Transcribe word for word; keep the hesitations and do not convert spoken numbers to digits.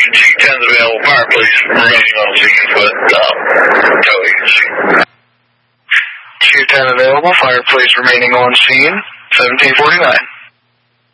T ten is available. Fire police remaining on scene with um, tow agency. T ten available. Fire police remaining on scene. seventeen forty-nine.